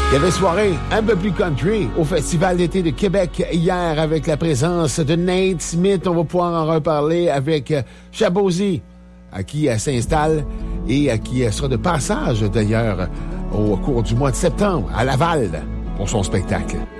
Il y avait soirée un peu plus country au Festival d'été de Québec hier avec la présence de Nate Smith. On va pouvoir en reparler avec Shabozy, à qui elle s'installe et à qui elle sera de passage d'ailleurs au cours du mois de septembre à Laval pour son spectacle.